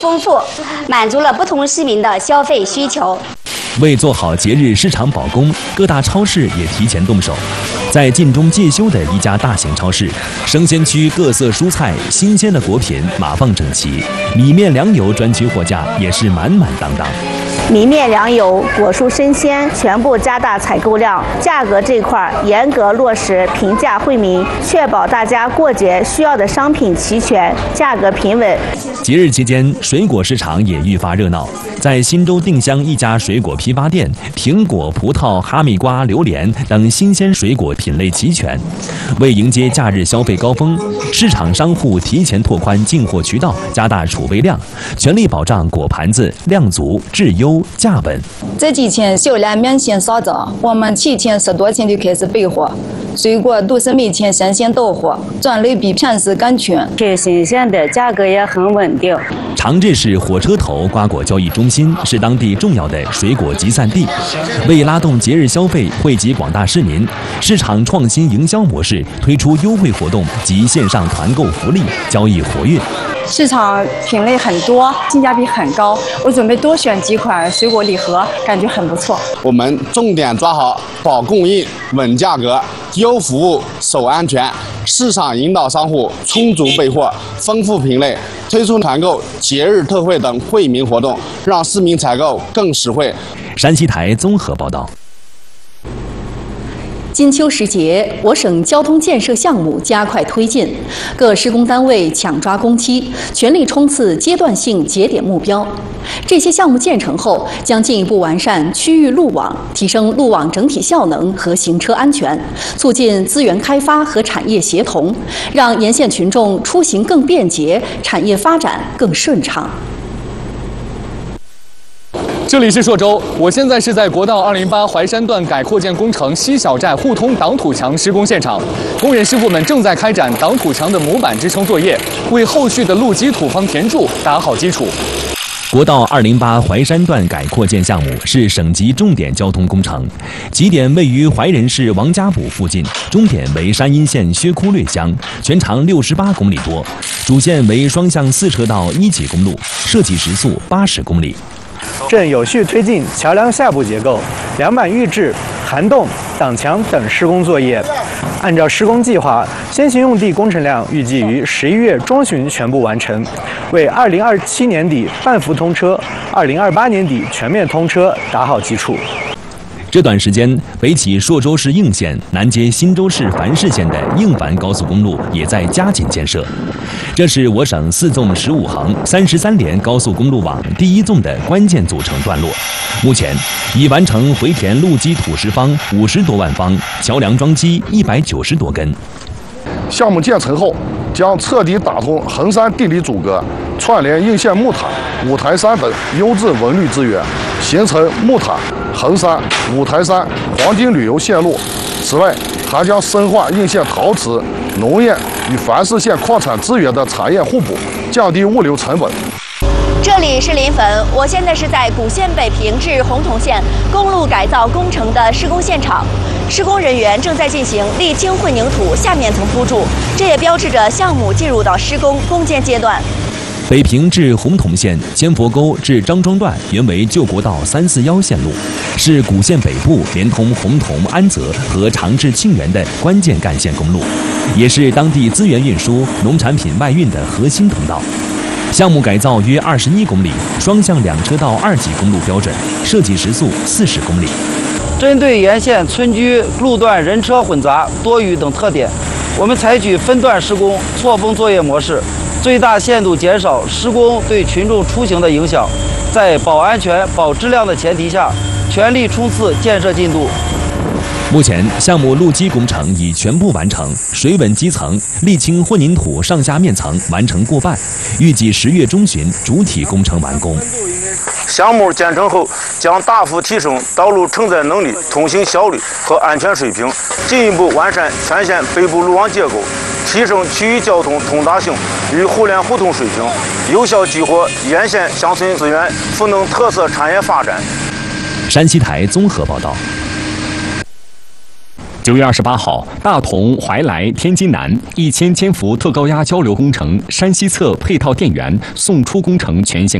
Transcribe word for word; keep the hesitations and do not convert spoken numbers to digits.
丰富，满足了不同市民的消费需求。 为做好节日市场保供，各大超市也提前动手。在晋中介休的一家大型超市，生鲜区各色蔬菜、新鲜的果品码放整齐，米面粮油专区货架也是满满当当。 米面粮油、果蔬生鲜全部加大采购量，价格这块严格落实平价惠民，确保大家过节需要的商品齐全，价格平稳。 节日期间，水果市场也愈发热闹。在新州定襄一家水果批发店，苹果、葡萄、哈密瓜、榴莲等新鲜水果品类齐全。为迎接假日消费高峰，市场商户提前拓宽进货渠道，加大储备量，全力保障果盘子量足、质优、价稳。 这几天销量明显上涨，我们提前十多天就开始备货。水果都是每天新鲜到货，种类比平时更全， 挺新鲜的，价格也很稳定。 长治市火车头瓜果交易中心是当地重要的水果集散地，为拉动节日消费，惠及广大市民，市场创新营销模式，推出优惠活动及线上团购福利，交易活跃。 市场品类很多，性价比很高，我准备多选几款水果礼盒，感觉很不错。 我们重点抓好保供应、稳价格、优服务、守安全，市场引导商户充足备货、丰富品类，推出团购、节日特惠等惠民活动，让市民采购更实惠。 山西台综合报道。 金秋时节，我省交通建设项目加快推进，各施工单位抢抓工期，全力冲刺阶段性节点目标。这些项目建成后，将进一步完善区域路网，提升路网整体效能和行车安全，促进资源开发和产业协同，让沿线群众出行更便捷，产业发展更顺畅。 这里是朔州，我现在是在国道二零八淮山段改扩建工程西小寨互通挡土墙施工现场，工人师傅们正在开展挡土墙的模板支撑作业，为后续的路基土方填筑打好基础。 国道二零八淮山段改扩建项目是省级重点交通工程，起点位于怀仁市王家堡附近，终点为山阴县薛窟略乡，全长六十八公里多，主线为双向四车道一级公路，设计时速八十公里。 正有序推进桥梁下部结构、梁板预制、涵洞、挡墙等施工作业。按照施工计划，先行用地工程量预计于十一月中旬全部完成，为二零二七年底半幅通车、二零二八年底全面通车打好基础。 这段时间，北起朔州市应县，南接新州市繁市县的应繁高速公路也在加紧建设。这是我省四纵十五横、三十三连高速公路网第一纵的关键组成段落。目前已完成回填路基土石方五十多万方，桥梁桩基一百九十多根。 项目建成后，将彻底打通衡山地理阻隔，串联应县木塔、五台山等优质文旅资源，形成木塔、衡山、五台山黄金旅游线路。此外，还将深化应县陶瓷、农业与繁市县矿产资源的产业互补，降低物流成本。 这里是临汾，我现在是在古县北平至洪洞县公路改造工程的施工现场，施工人员正在进行沥青混凝土下面层铺筑，这也标志着项目进入到施工攻坚阶段。 北平至洪洞县千佛沟至张庄段原为旧国道三四幺线路，是古县北部连通洪洞、安泽和长治庆元的关键干线公路，也是当地资源运输、农产品外运的核心通道。项目改造约二十一公里，双向两车道二级公路标准，设计时速四十公里。 针对沿线村居路段人车混杂、多雨等特点，我们采取分段施工、错峰作业模式，最大限度减少施工对群众出行的影响，在保安全、保质量的前提下，全力冲刺建设进度。 目前，项目路基工程已全部完成，水稳基层、沥青混凝土上下面层完成过半，预计十月中旬主体工程完工。 项目建成后，将大幅提升道路承载能力、通行效率和安全水平，进一步完善全县北部路网结构，提升区域交通通达性与互联互通水平，有效激活沿线乡村资源赋能特色产业发展。 山西台综合报道。 九月二十八号，大同怀来天津南一千千伏特高压交流工程山西侧配套电源送出工程全线